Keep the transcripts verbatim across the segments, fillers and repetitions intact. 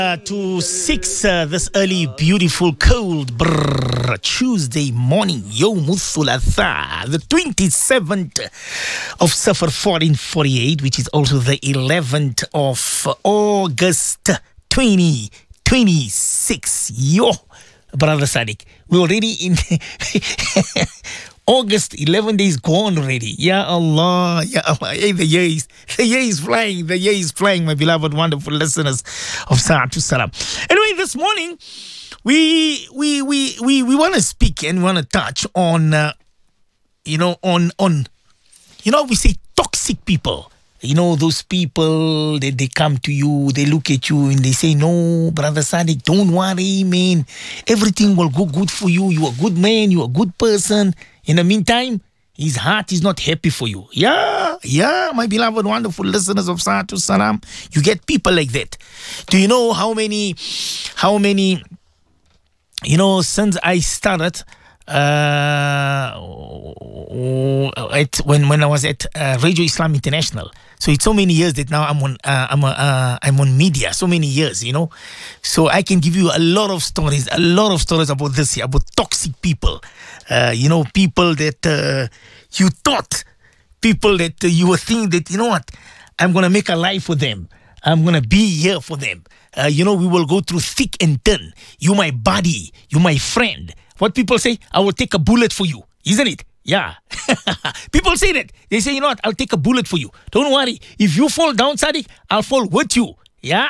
Uh, to six uh, this early, beautiful, cold brrr, Tuesday morning, Yawmul Thulatha, the twenty-seventh of Safar fourteen forty-eight, which is also the eleventh of August twenty twenty-six. Yo, brother Sadiq, we're already in August, eleven days gone already. Ya Allah, Ya Allah. Hey, the year is, the year is flying. The year is flying, my beloved, wonderful listeners of Sa'atu Salam. Anyway, this morning, we we we we, we want to speak and want to touch on, uh, you know, on, on, you know, we say toxic people. You know, those people that they come to you, they look at you and they say, no, brother Sadiq, don't worry, man. Everything will go good for you. You're a good man. You're a good person. In the meantime, his heart is not happy for you. Yeah, yeah, my beloved, wonderful listeners of Sa'atu Salam. You get people like that. Do you know how many, how many, you know, since I started, uh, at, when, when I was at uh, Radio Islam International. So it's so many years that now I'm on, uh, I'm, uh, I'm on media, so many years, you know. So I can give you a lot of stories, a lot of stories about this here, about toxic people. Uh, you know, people that uh, you thought, people that uh, you were thinking that, you know what, I'm going to make a life for them. I'm going to be here for them. Uh, you know, we will go through thick and thin. You my buddy, you my friend. What people say, I will take a bullet for you, isn't it? Yeah. People say that. They say, you know what, I'll take a bullet for you. Don't worry. If you fall down, Sadiq, I'll fall with you. Yeah.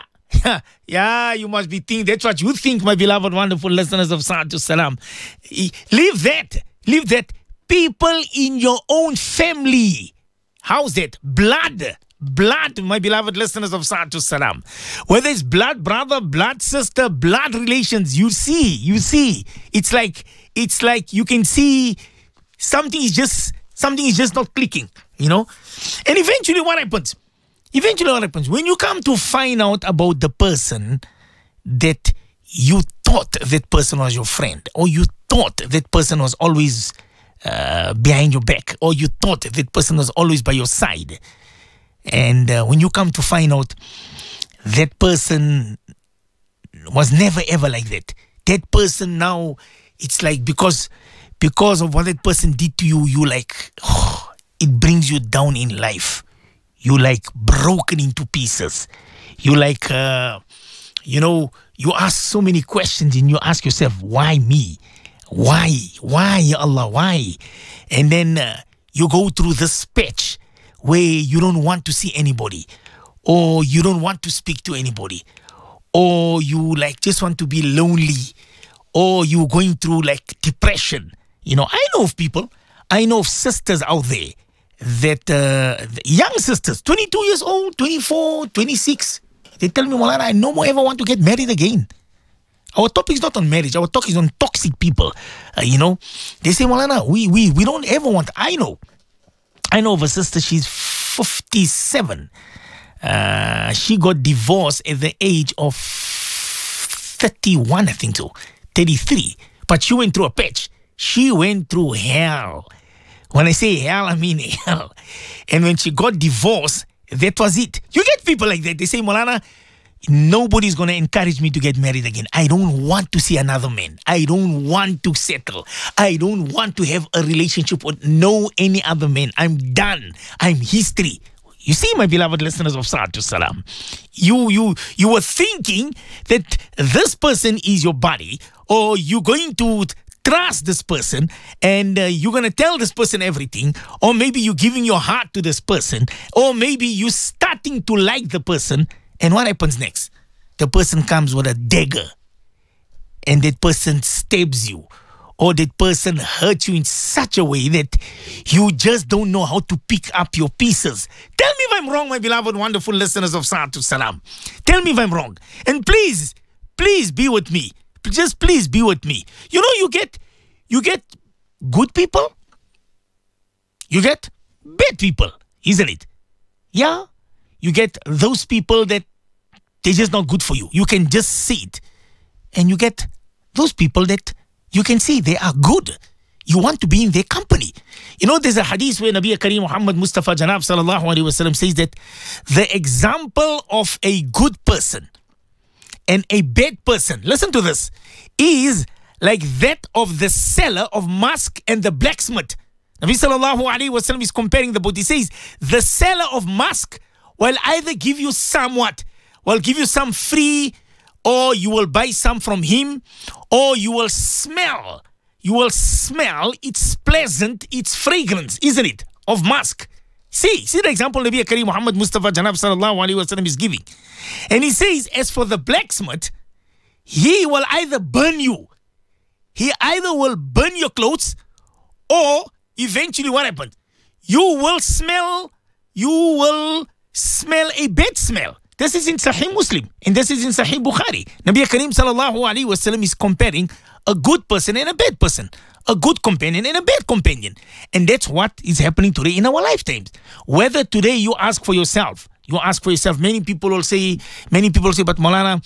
Yeah, you must be thinking. That's what you think, my beloved, wonderful listeners of Sa'atu Salam. Leave that. Leave that. People in your own family. How's that? Blood. Blood, my beloved listeners of Sa'atu Salam. Whether it's blood brother, blood sister, blood relations, you see, you see. It's like, it's like you can see something is just, something is just not clicking, you know. And eventually what happens? Eventually what happens? When you come to find out about the person that you thought that person was your friend, or you thought that person was always uh, behind your back, or you thought that person was always by your side, and uh, when you come to find out that person was never ever like that, that person now, it's like because because of what that person did to you, you like, oh, it brings you down in life. You like broken into pieces. You like, uh, you know, you ask so many questions and you ask yourself, why me? Why? Why, Ya Allah? Why? And then uh, you go through this patch where you don't want to see anybody, or you don't want to speak to anybody, or you like just want to be lonely, or you're going through like depression. You know, I know of people, I know of sisters out there that uh, young sisters, twenty-two years old, twenty-four, twenty-six, they tell me, Maulana, I no more ever want to get married again. Our topic is not on marriage. Our talk is on toxic people. Uh, you know, they say, Maulana, we, we, we don't ever want, I know. I know of a sister, she's fifty-seven. Uh, she got divorced at the age of thirty-one, I think so, thirty-three. But she went through a patch. She went through hell. When I say hell, I mean hell. And when she got divorced, that was it. You get people like that. They say, Maulana, nobody's going to encourage me to get married again. I don't want to see another man. I don't want to settle. I don't want to have a relationship with no any other man. I'm done. I'm history. You see, my beloved listeners of Sa'atu Salam, you, you, you were thinking that this person is your buddy, or you're going to trust this person, and uh, you're going to tell this person everything, or maybe you're giving your heart to this person, or maybe you're starting to like the person, and what happens next? The person comes with a dagger, and that person stabs you, or that person hurts you in such a way that you just don't know how to pick up your pieces. Tell me if I'm wrong, my beloved, wonderful listeners of Sa'atu Salam. Tell me if I'm wrong. And please, please be with me. Just please be with me. You know, you get, you get good people. You get bad people, isn't it? Yeah. You get those people that they're just not good for you. You can just see it. And you get those people that you can see they are good. You want to be in their company. You know, there's a hadith where Nabi Kareem Muhammad Mustafa Janab sallallahu alaihi wasallam says that the example of a good person and a bad person, listen to this, is like that of the seller of musk and the blacksmith. Nabi sallallahu alayhi wa sallam is comparing the both. He says, the seller of musk will either give you somewhat, will give you some free, or you will buy some from him, or you will smell, you will smell its pleasant, its fragrance, isn't it, of musk. See, see the example Nabi Kareem Muhammad Mustafa Janab sallallahu alayhi wa sallam is giving. And he says, as for the blacksmith, he will either burn you, he either will burn your clothes, or eventually what happens? You will smell, you will smell a bad smell. This is in Sahih Muslim, and this is in Sahih Bukhari. Nabi Kareem sallallahu alayhi wa sallam is comparing a good person and a bad person, a good companion and a bad companion. And that's what is happening today in our lifetimes. Whether today you ask for yourself, you ask for yourself, many people will say, many people say, but Maulana,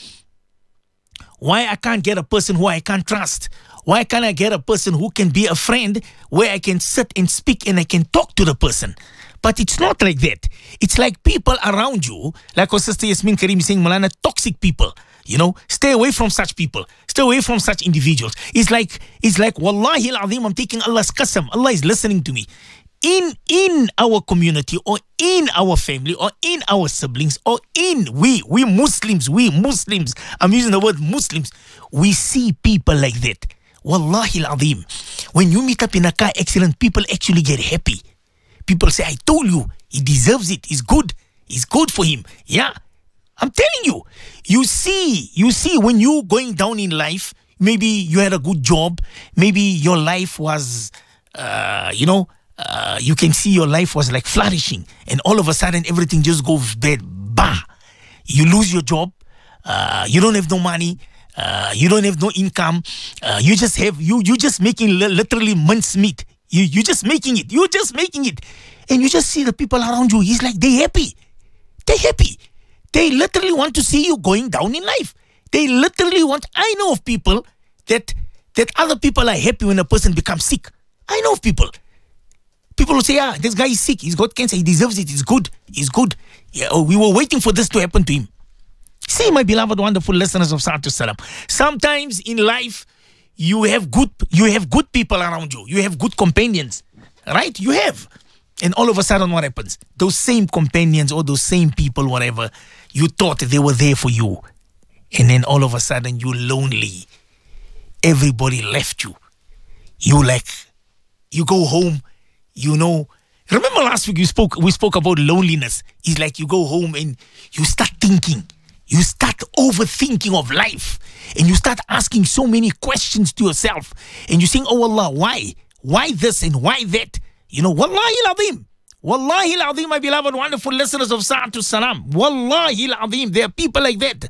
why I can't get a person who I can't trust? Why can't I get a person who can be a friend, where I can sit and speak and I can talk to the person? But it's not like that. It's like people around you, like our sister Yasmin Karim is saying, Maulana, toxic people. You know, stay away from such people. Stay away from such individuals. It's like, it's like, Wallahi al-Azim, I'm taking Allah's qasam. Allah is listening to me. In, in our community, or in our family, or in our siblings, or in we, we Muslims, we Muslims, I'm using the word Muslims, we see people like that. Wallahi al-Azim. When you meet up in a car accident, people actually get happy. People say, I told you, he deserves it. He's good. It's good for him. Yeah. I'm telling you, you see, you see when you going down in life, maybe you had a good job, maybe your life was, uh, you know, uh, you can see your life was like flourishing, and all of a sudden everything just goes bad. Bah! You lose your job, uh, you don't have no money, uh, you don't have no income, uh, you just have, you, you just making li- literally mincemeat. You, you're just making it, you're just making it. And you just see the people around you, it's like they happy. They're happy. They literally want to see you going down in life. They literally want, I know of people that that other people are happy when a person becomes sick. I know of people. People will say, ah, this guy is sick, he's got cancer, he deserves it, he's good, he's good. Yeah, oh, we were waiting for this to happen to him. See, my beloved, wonderful listeners of Sa'atu Salam, sometimes in life, you have good, you have good people around you. You have good companions, right? You have. And all of a sudden, what happens? Those same companions or those same people, whatever, you thought they were there for you. And then all of a sudden, you're lonely. Everybody left you. You like, you go home, you know. Remember last week you spoke, we spoke about loneliness. It's like you go home and you start thinking. You start overthinking of life. And you start asking so many questions to yourself. And you think, oh Allah, why? Why this and why that? You know, Wallahi al-Azim. Wallahi al-Azim, my beloved, wonderful listeners of Sa'atu Salam. Wallahi al-Azim. There are people like that.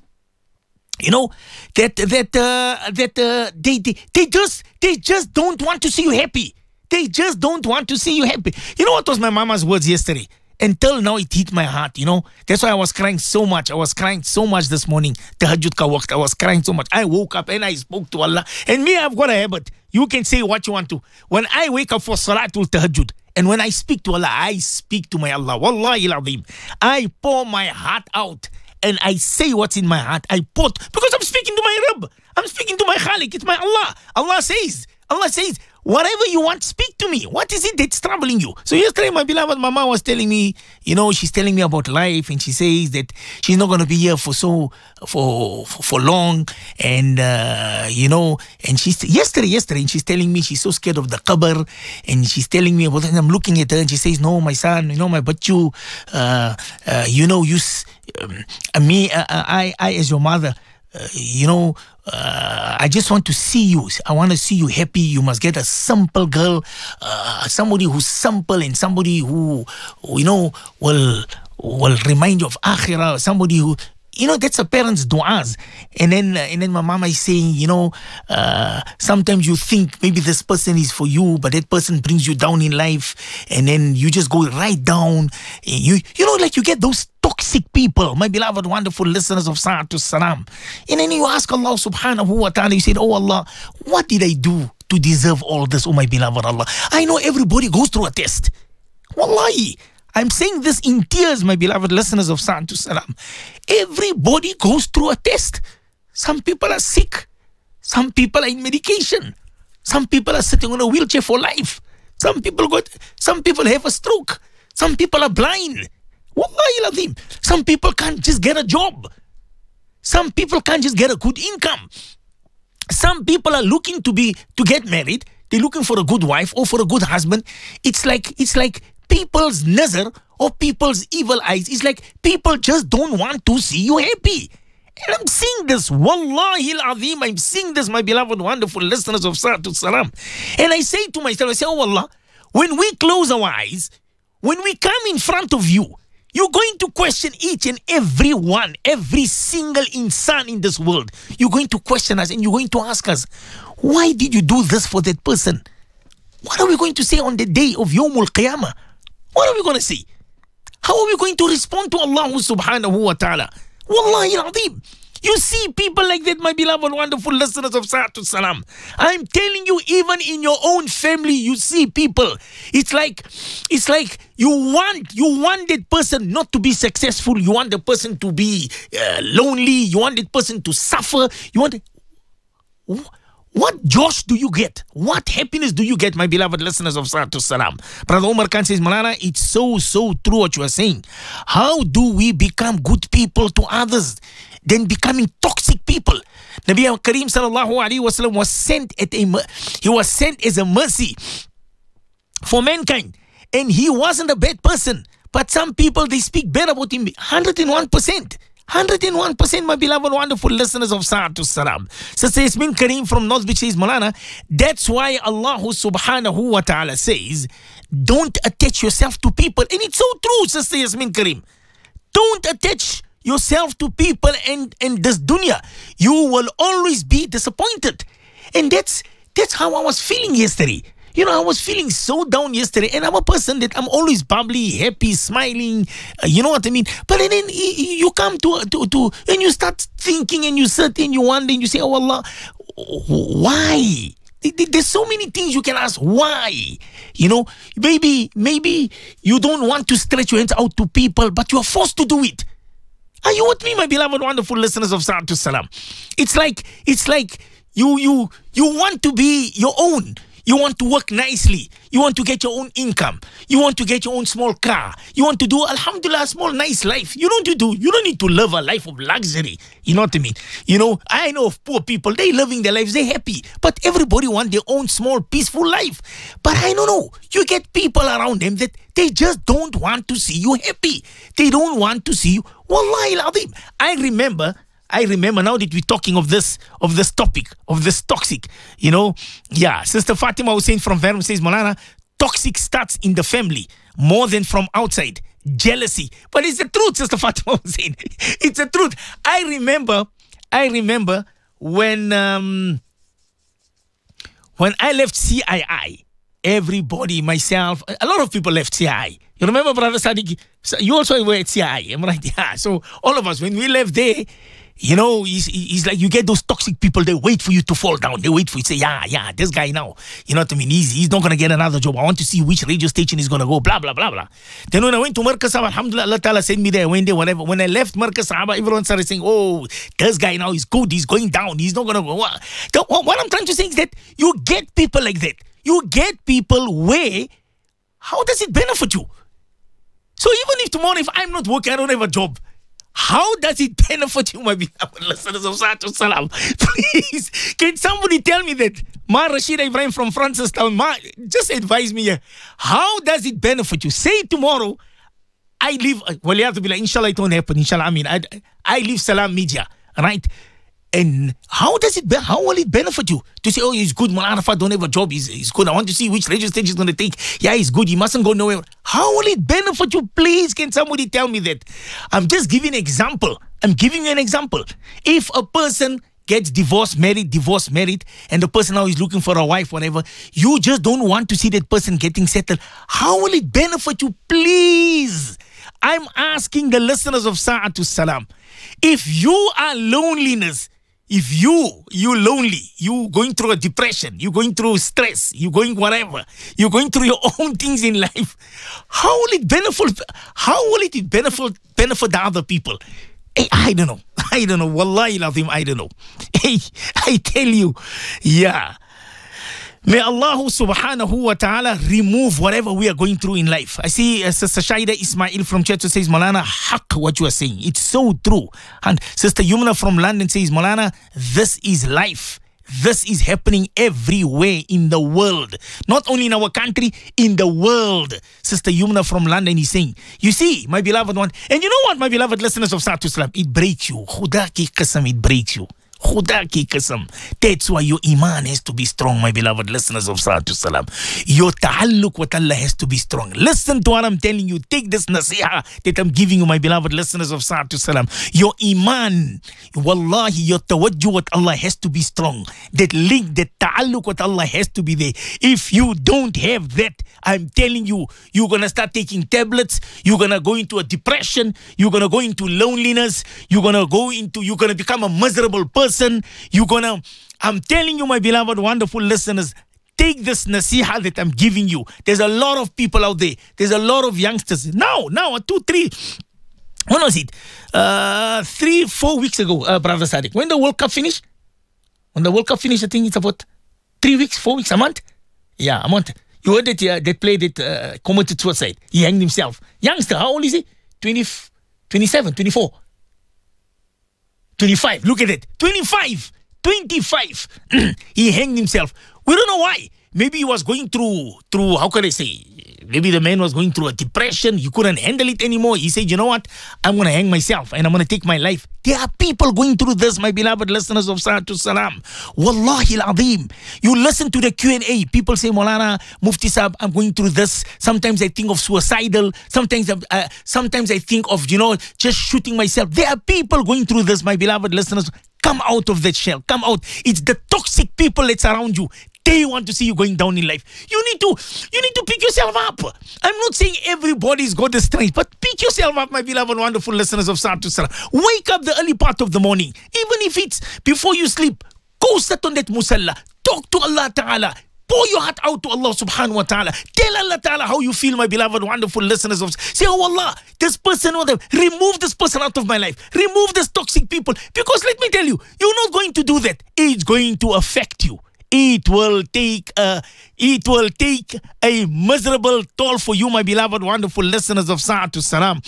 You know, that, that, uh, that, uh, they, they, they just, they just don't want to see you happy. They just don't want to see you happy. You know what was my mama's words yesterday? Until now, it hit my heart, you know. That's why I was crying so much. I was crying so much this morning. Tahajjud ka waqt. I was crying so much. I woke up and I spoke to Allah. And me, I've got a habit. You can say what you want to. When I wake up for Salatul Tahajjud, and when I speak to Allah, I speak to my Allah. Wallahi al-Azim. I pour my heart out. And I say what's in my heart. I pour, because I'm speaking to my Rabb. I'm speaking to my Khalik. It's my Allah. Allah says, Allah says, whatever you want, speak to me. What is it that's troubling you? So yesterday, my beloved mama was telling me, you know, she's telling me about life, and she says that she's not going to be here for so, for, for, for long. And, uh, you know, and she's, yesterday, yesterday, and she's telling me she's so scared of the qabr, and she's telling me about it, and I'm looking at her, and she says, no, my son, you know, my bachu, uh, uh, you know, you, um, me, uh, I, I, as your mother, Uh, you know, uh, I just want to see you. I want to see you happy. You must get a simple girl, uh, somebody who's simple and somebody who, you know, will will remind you of akhirah. Somebody who, you know, that's a parent's du'as. And then, uh, and then my mama is saying, you know, uh, sometimes you think maybe this person is for you, but that person brings you down in life, and then you just go right down. You, you know, like you get those toxic people, my beloved, wonderful listeners of Sa'atu Salam. And then you ask Allah subhanahu wa ta'ala, you said, oh Allah, what did I do to deserve all this, oh my beloved Allah? I know everybody goes through a test. Wallahi, I'm saying this in tears, my beloved listeners of Sa'atu Salam. Everybody goes through a test. Some people are sick. Some people are in medication. Some people are sitting on a wheelchair for life. Some people got, some people have a stroke. Some people are blind. Wallahi al-azim. Some people can't just get a job. Some people can't just get a good income. Some people are looking to be to get married. They're looking for a good wife or for a good husband. It's like it's like people's nazar or people's evil eyes. It's like people just don't want to see you happy. And I'm seeing this, wallahi al-azim, I'm seeing this, my beloved, wonderful listeners of Sa'atu Salam. And I say to myself, I say, oh Allah, when we close our eyes, when we come in front of you, you're going to question each and every one, every single insan in this world. You're going to question us and you're going to ask us, why did you do this for that person? What are we going to say on the day of Yawmul Qiyamah? What are we going to say? How are we going to respond to Allah subhanahu wa ta'ala? Wallahi al-azim. You see people like that, my beloved, wonderful listeners of Sa'atu Salam. I'm telling you, even in your own family, you see people. It's like, it's like you want, you want that person not to be successful. You want the person to be uh, lonely. You want that person to suffer. You want. What joy do you get? What happiness do you get, my beloved listeners of Sa'atu Salam? Brother Omar Khan says, Malana, it's so, so true what you are saying. How do we become good people to others, then becoming toxic people? Nabi Kareem sallallahu alaihi wasallam was sent at a, he was sent as a mercy for mankind, and he wasn't a bad person. But some people, they speak bad about him. one hundred one percent. one hundred one percent, my beloved, wonderful listeners of Sa'atu Salam. Sister Yasmin Kareem from North Beach says, Malana, that's why Allah subhanahu wa ta'ala says, don't attach yourself to people. And it's so true, Sister Yasmin Kareem. Don't attach yourself to people and, and this dunya. You will always be disappointed. And that's, that's how I was feeling yesterday. You know, I was feeling so down yesterday, and I'm a person that I'm always bubbly, happy, smiling, uh, you know what I mean? But then you come to, to, to, and you start thinking, and you sit and you wonder, and you say, oh Allah, why? There's so many things you can ask, why? You know, maybe, maybe you don't want to stretch your hands out to people, but you are forced to do it. Are you with me, my beloved, wonderful listeners of Sa'atu Salam? It's like, it's like you, you, you want to be your own. You want to work nicely. You want to get your own income. You want to get your own small car. You want to do, alhamdulillah, a small, nice life. You don't need to, you don't need to live a life of luxury. You know what I mean? You know, I know of poor people, they living their lives, they're happy. But everybody want their own small, peaceful life. But I don't know. You get people around them that they just don't want to see you happy. They don't want to see you. Wallahi al-azim. I remember... I remember now that we're talking of this, of this topic, of this toxic, you know. Yeah, Sister Fatima Hussein from Verum says, Malana, toxic starts in the family more than from outside. Jealousy. But it's the truth, Sister Fatima Hussein. It's the truth. I remember, I remember when, um, when I left C I I, everybody, myself, a lot of people left C I I. You remember, Brother Sadiq? You also were at C I I, am I right? Yeah. So all of us, when we left there, you know, he's, he's like, you get those toxic people, they wait for you to fall down. They wait for you to say, yeah, yeah, this guy now, you know what I mean? He's, he's not going to get another job. I want to see which radio station he's going to go, blah, blah, blah, blah. Then when I went to Markaz Sahaba, alhamdulillah, Allah Ta'ala sent me there, I went there, whatever. When I left Markaz Sahaba, everyone started saying, oh, this guy now is good, he's going down, he's not going to go. What? What I'm trying to say is that you get people like that. You get people where, how does it benefit you? So even if tomorrow, if I'm not working, I don't have a job, how does it benefit you, my beloved listeners of Sa'atu Salam? Please, can somebody tell me that? Ma Rashida Ibrahim from Francistown, Ma, just advise me here. How does it benefit you? Say tomorrow, I leave, well, you have to be like, inshallah, it won't happen. Inshallah, I mean, I, I leave Salam Media, right? And how does it, be, how will it benefit you? To say, oh, he's good, Mullah Arafat don't have a job, he's, he's good. I want to see which radio station he's going to take. Yeah, he's good, he mustn't go nowhere. How will it benefit you? Please, can somebody tell me that? I'm just giving an example. I'm giving you an example. If a person gets divorced, married, divorced, married, and the person now is looking for a wife, whatever, you just don't want to see that person getting settled. How will it benefit you? Please. I'm asking the listeners of Sa'atu Salam, if you are loneliness, if you, you lonely, you going through a depression, you going through stress, you going whatever, you're going through your own things in life, how will it benefit, how will it benefit, benefit the other people? Hey, I don't know. I don't know. Wallahi lazim, I don't know. Hey, I tell you, yeah. May Allah subhanahu wa ta'ala remove whatever we are going through in life. I see uh, Sister Shaida Ismail from Church says, Maulana, haq what you are saying. It's so true. And Sister Yumna from London says, Maulana, this is life. This is happening everywhere in the world. Not only in our country, in the world. Sister Yumna from London is saying, you see, my beloved one, and you know what, my beloved listeners of Satu Salam, it breaks you. Khuda ki qasam, it breaks you. Khuda ki qasam. That's why your iman has to be strong, my beloved listeners of Salatu Salam. Your ta'alluq with Allah has to be strong. Listen to what I'm telling you. Take this nasiha that I'm giving you, my beloved listeners of Salatu Salam. Your iman, wallahi, your tawajjuh with Allah has to be strong. That link, that ta'alluq with Allah has to be there. If you don't have that, I'm telling you, you're going to start taking tablets. You're going to go into a depression. You're going to go into loneliness. You're going to go into, you're going to become a miserable person. You're gonna, I'm telling you, my beloved, wonderful listeners, take this nasiha that I'm giving you. There's a lot of people out there. There's a lot of youngsters. Now, now, two, three, when was it? Uh, three, four weeks ago, uh, Brother Sadiq. When the World Cup finished? When the World Cup finished, I think it's about three weeks, four weeks, a month? Yeah, a month. You heard that uh, that player that uh, committed suicide. He hanged himself. Youngster, how old is he? twenty, twenty-seven, twenty-four. twenty-five, look at it. twenty-five, twenty-five. He hanged himself. We don't know why. Maybe he was going through, through, how can I say? Maybe the man was going through a depression. He couldn't handle it anymore. He said, you know what? I'm going to hang myself and I'm going to take my life. There are people going through this, my beloved listeners of Salatu Salam. Wallahi al-Azim. You listen to the Q and A. People say, Maulana, Mufti Sahib, I'm going through this. Sometimes I think of suicidal. Sometimes, uh, sometimes I think of, you know, just shooting myself. There are people going through this, my beloved listeners. Come out of that shell. Come out. It's the toxic people that's around you. They want to see you going down in life. You need to, you need to pick yourself up. I'm not saying everybody's got the strength, but pick yourself up, my beloved, wonderful listeners of Salatu Salam. Wake up the early part of the morning. Even if it's before you sleep, go sit on that musalla. Talk to Allah Ta'ala. Pour your heart out to Allah subhanahu wa ta'ala. Tell Allah ta'ala how you feel, my beloved, wonderful listeners of. Say, oh Allah, this person, remove this person out of my life. Remove this toxic people. Because let me tell you, you're not going to do that. It's going to affect you. It will take a, it will take a miserable toll for you, my beloved, wonderful listeners of Sa'atu Salam.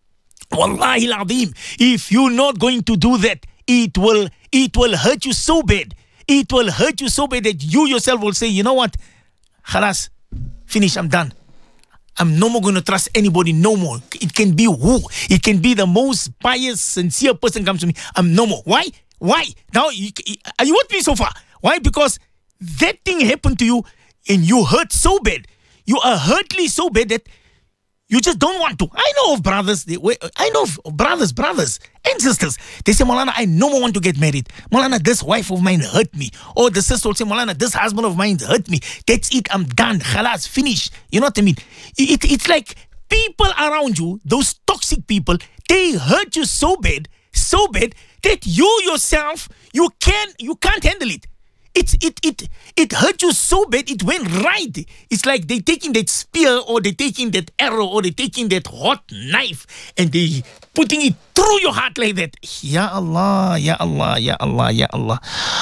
Wallahi al-Azim, if you're not going to do that, it will, it will hurt you so bad. It will hurt you so bad that you yourself will say, you know what? Khalas, finish, I'm done. I'm no more going to trust anybody, no more. It can be who? It can be the most pious, sincere person comes to me. I'm no more. Why? Why? Now, you, are you with me so far? Why? Because that thing happened to you and you hurt so bad. You are hurtly so bad that you just don't want to. I know of brothers, they, I know of brothers, brothers and sisters. They say, Maulana, I no more want to get married. Maulana, this wife of mine hurt me. Or the sister will say, Maulana, this husband of mine hurt me. That's it, I'm done. Khalas, finish. You know what I mean? It, it's like people around you, those toxic people, they hurt you so bad, so bad that you yourself, you, can, you can't handle it. It, it, it, it hurt you so bad, it went right. It's like they taking that spear or they taking that arrow or they taking that hot knife and they putting it through your heart like that. Ya Allah, Ya Allah, Ya Allah, Ya Allah.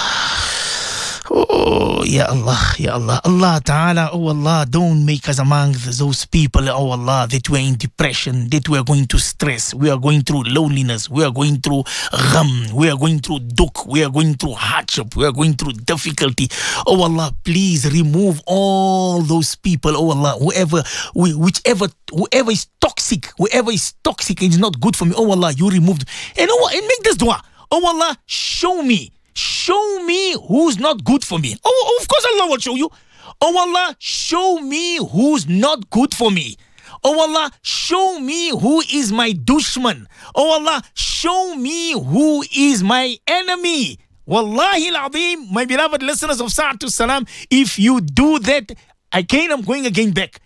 Oh, Ya Allah, Ya Allah. Allah Ta'ala, oh Allah, don't make us among those people, oh Allah, that we're in depression, that we're going through stress, we are going through loneliness, we are going through gham, we are going through duk, we are going through hardship, we are going through difficulty. Oh Allah, please remove all those people, oh Allah, whoever, whichever, whoever is toxic, whoever is toxic and is not good for me, oh Allah, you remove them. And, oh, and make this dua, oh Allah, show me. Show me who's not good for me. Oh, of course Allah will show you. Oh Allah, show me who's not good for me. Oh Allah, show me who is my dushman. Oh Allah, show me who is my enemy. Wallahi al-Azim, my beloved listeners of Sa'atu Salam, if you do that, again I'm going again back.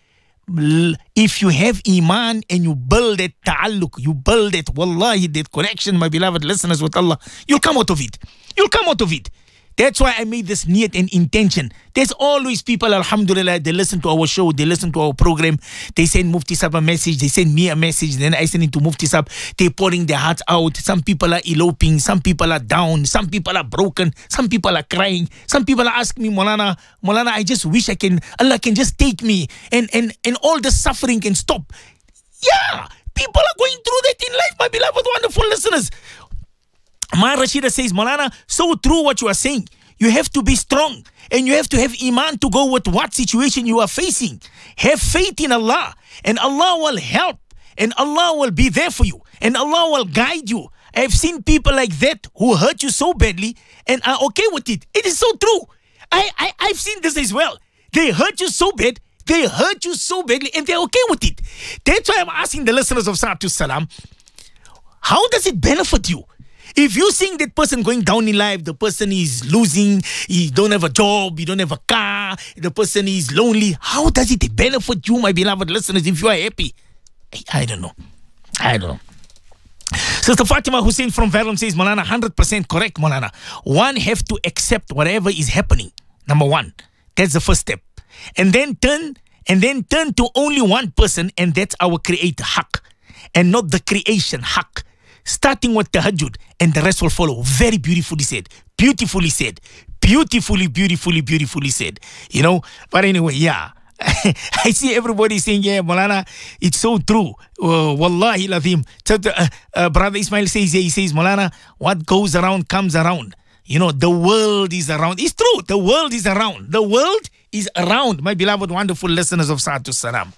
if you have iman and you build that ta'alluq, you build it, wallahi, that connection, my beloved listeners, with Allah, you'll come out of it. You'll come out of it. That's why I made this niyat and intention. There's always people, alhamdulillah, they listen to our show, they listen to our program, they send Mufti Sab a message, they send me a message, then I send it to Mufti Sab, they're pouring their hearts out. Some people are eloping, some people are down, some people are broken, some people are crying, some people are asking me, Maulana, Maulana, I just wish I can, Allah can just take me and, and, and all the suffering can stop. Yeah, people are going through that in life, my beloved, wonderful listeners. Ma Rashida says, Maulana, so true what you are saying. You have to be strong and you have to have iman to go with what situation you are facing. Have faith in Allah and Allah will help and Allah will be there for you and Allah will guide you. I have seen people like that who hurt you so badly and are okay with it. It is so true. I, I, I've seen this as well. They hurt you so bad, they hurt you so badly and they're okay with it. That's why I'm asking the listeners of Sa'atul Salam, how does it benefit you? If you seeing that person going down in life, the person is losing, he don't have a job, you don't have a car, the person is lonely, how does it benefit you, my beloved listeners, if you are happy? I, I don't know. I don't know. Sister Fatima Hussein from Verum says, Maulana, one hundred percent correct, Maulana. One have to accept whatever is happening. Number one. That's the first step. And then turn, and then turn to only one person, and that's our creator, Haq. And not the creation, Haq. Starting with tahajjud and the rest will follow. Very beautifully said. Beautifully said. Beautifully, beautifully, beautifully said. You know, but anyway, yeah. I see everybody saying, yeah, Maulana, it's so true. Uh, Wallahi lazim. Uh, uh, Brother Ismail says, yeah, he says, Maulana, what goes around comes around. You know, the world is around. It's true. The world is around. The world is around. My beloved, wonderful listeners of Sa'atul Salam.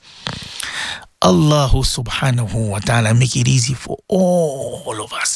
Allah subhanahu wa ta'ala make it easy for all of us.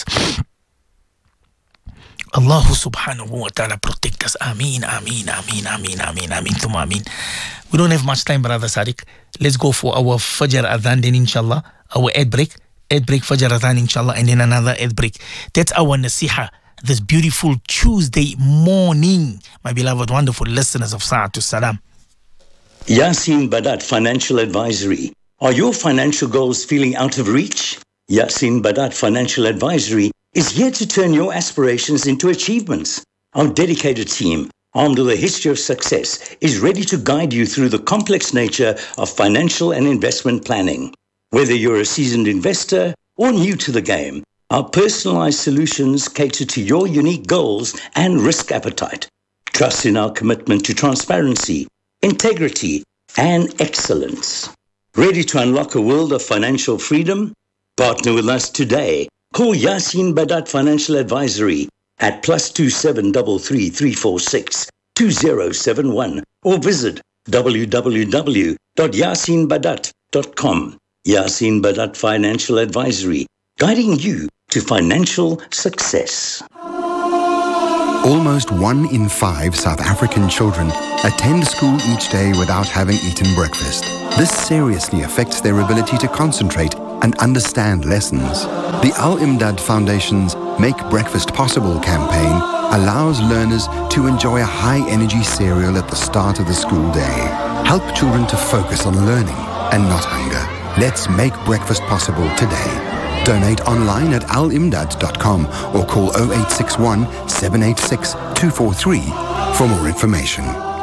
Allah subhanahu wa ta'ala protect us. Ameen, ameen, ameen, ameen, ameen, ameen, thumma ameen. We don't have much time, Brother Sadiq. Let's go for our Fajr Adhan, then inshallah, our ad break. Ad break, Fajr Adhan, inshallah, and then another ad break. That's our nasiha. This beautiful Tuesday morning, my beloved, wonderful listeners of Sa'atul Salam. Yasin Badat Financial Advisory. Are your financial goals feeling out of reach? Yasin Badat Financial Advisory is here to turn your aspirations into achievements. Our dedicated team, armed with a history of success, is ready to guide you through the complex nature of financial and investment planning. Whether you're a seasoned investor or new to the game, our personalized solutions cater to your unique goals and risk appetite. Trust in our commitment to transparency, integrity, and excellence. Ready to unlock a world of financial freedom? Partner with us today. Call Yasin Badat Financial Advisory at plus two seven three three three four six two zero seven one or visit w w w dot yasin badat dot com. Yasin Badat Financial Advisory, guiding you to financial success. Almost one in five South African children attend school each day without having eaten breakfast. This seriously affects their ability to concentrate and understand lessons. The Al-Imdad Foundation's Make Breakfast Possible campaign allows learners to enjoy a high-energy cereal at the start of the school day. Help children to focus on learning and not hunger. Let's make breakfast possible today. Donate online at al imdad dot com or call oh eight six one, seven eight six, two four three for more information.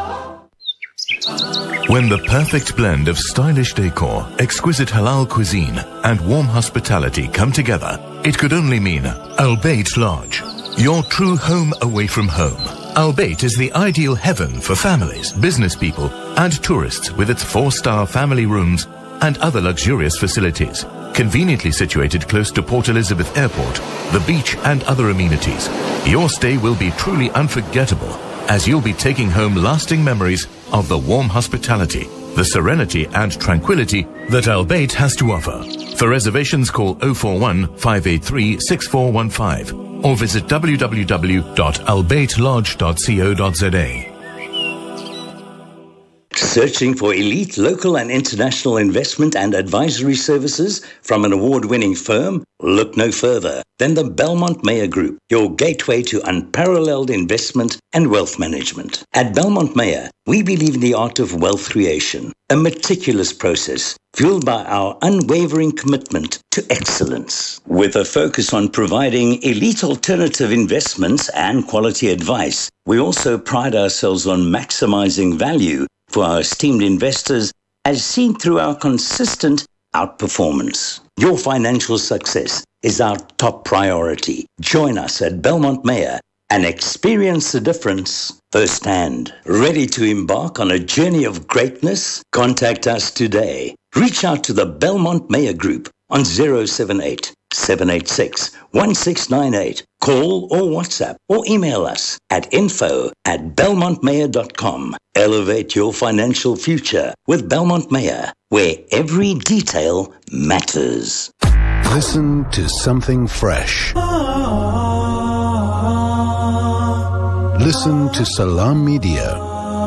When the perfect blend of stylish decor, exquisite halal cuisine, and warm hospitality come together, it could only mean Al Bayt Lodge, your true home away from home. Al Bayt is the ideal heaven for families, business people, and tourists with its four-star family rooms and other luxurious facilities. Conveniently situated close to Port Elizabeth Airport, the beach, and other amenities, your stay will be truly unforgettable, as you'll be taking home lasting memories of the warm hospitality, the serenity and tranquility that Al Bayt has to offer. For reservations, call oh four one, five eight three, six four one five or visit w w w dot al bayt lodge dot co dot z a. Searching for elite local and international investment and advisory services from an award-winning firm? Look no further than the Belmont Meyer Group, your gateway to unparalleled investment and wealth management. At Belmont Meyer, we believe in the art of wealth creation, a meticulous process fueled by our unwavering commitment to excellence. With a focus on providing elite alternative investments and quality advice, we also pride ourselves on maximizing value for our esteemed investors, as seen through our consistent outperformance. Your financial success is our top priority. Join us at Belmont Meyer and experience the difference firsthand. Ready to embark on a journey of greatness? Contact us today. Reach out to the Belmont Meyer Group on zero seven eight, seven eight six, one six nine eight. Call or WhatsApp or email us at info at belmont meyer dot com. Elevate your financial future with Belmont Meyer, where every detail matters. Listen to something fresh. Listen to Salam Media.